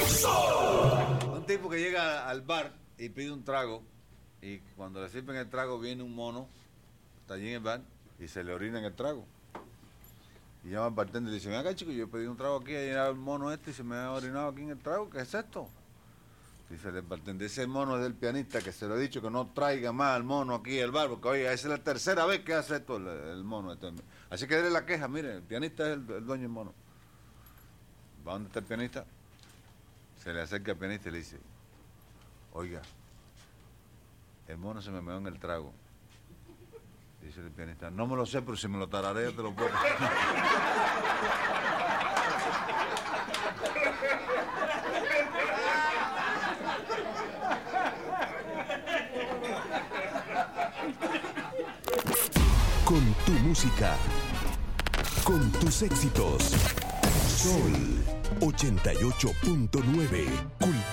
Un tipo que llega al bar y pide un trago, y cuando le sirven el trago viene un mono, está allí en el bar, y se le orina en el trago. Y llama al bartender y dice, ven acá chico, yo pedí un trago aquí, y llega el mono este y se me ha orinado aquí en el trago, ¿qué es esto? Dice el bartender, ese mono es del pianista que se lo he dicho que no traiga más al mono aquí al bar, porque oiga, esa es la tercera vez que hace esto el mono. Así que déle la queja, mire, el pianista es el dueño del mono. ¿Va donde está el pianista? Se le acerca al pianista y le dice, oiga, el mono se me meó en el trago. Dice el pianista, no me lo sé, pero si me lo tararea te lo puedo. Con tu música, con tus éxitos. Sol 88.9,